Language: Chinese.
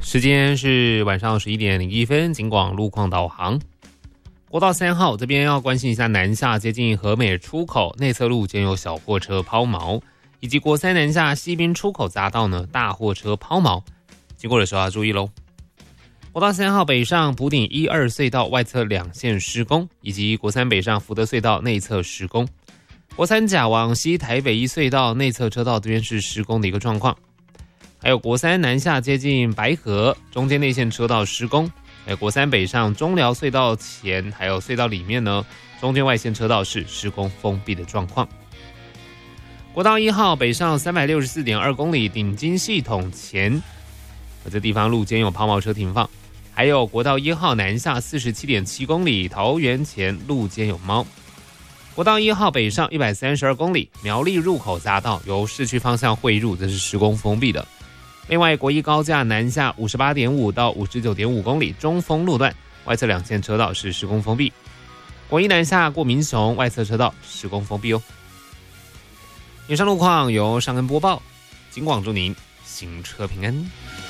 时间是晚上11点01分，警广路况导航。国道3号这边要关心一下南下接近和美出口内侧路间有小货车抛锚，以及国3南下西滨出口匝道呢大货车抛锚，经过的时候要注意咯。国道3号北上埔顶1、2隧道外侧2线施工，以及国3北上福德隧道内侧施工。国3甲往西台北1隧道内侧车道这边是施工的一个状况。还有国3南下接近白河中间内线车道施工。还有国3北上中寮隧道前还有隧道里面呢，中间外线车道是施工封闭的状况。国道1号北上 364.2 公里顶金系统前，这地方路间有抛锚车停放。还有国道1号南下 47.7 公里桃园前路间有猫。国道1号北上132公里苗栗入口匝道由市区方向汇入，这是施工封闭的。另外国一高架南下 58.5 到 59.5 公里中丰路段外侧2线车道是施工封闭。国一南下过民雄外侧车道施工封闭哦。以上路况由尚恩播报，警广祝您行车平安。